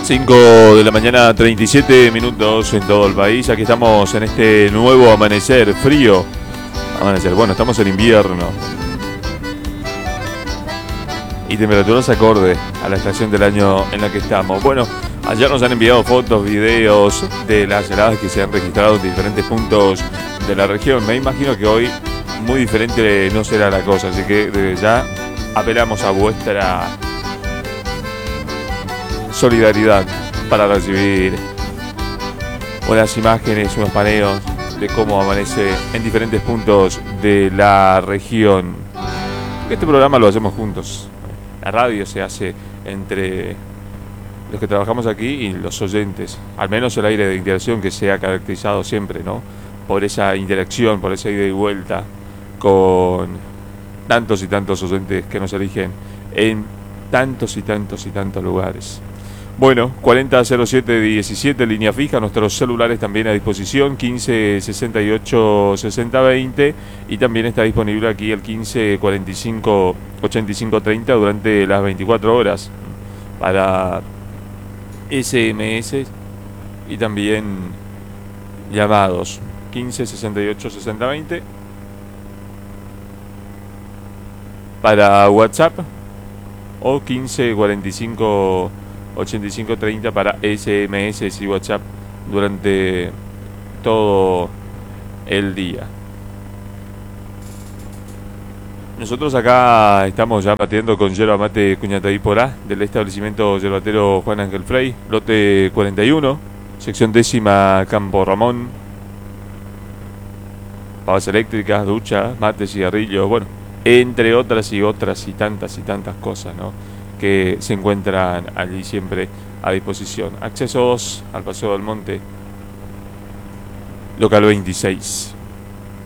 5 de la mañana, 37 minutos en todo el país. Aquí estamos en este nuevo amanecer, frío. Amanecer, bueno, estamos en invierno. Y temperaturas acorde a la estación del año en la que estamos. Bueno, ayer nos han enviado fotos, videos de las heladas que se han registrado en diferentes puntos de la región. Me imagino que hoy muy diferente no será la cosa, así que desde ya apelamos a vuestra solidaridad para recibir unas imágenes, unos paneos de cómo amanece en diferentes puntos de la región. Este programa lo hacemos juntos. La radio se hace entre los que trabajamos aquí y los oyentes. Al menos el aire de interacción que se ha caracterizado siempre, ¿no? Por esa interacción, por esa ida y vuelta con tantos y tantos oyentes que nos eligen en tantos y tantos y tantos lugares. Bueno, 400717, línea fija, nuestros celulares también a disposición, 15 68 60 20, y también está disponible aquí el 15 45 85 30 durante las 24 horas para SMS y también llamados, 15 68 60 20 para WhatsApp o 15 45 8530 para SMS y WhatsApp durante todo el día. Nosotros acá estamos ya batiendo con yerba mate Cuñataí Porá del establecimiento yerbatero Juan Ángel Frey, lote 41, sección 10ª, Campo Ramón. Pavas eléctricas, ducha, mate, cigarrillos, bueno, entre otras y tantas cosas, ¿no?, que se encuentran allí siempre a disposición. Accesos al Paseo del Monte, local 26.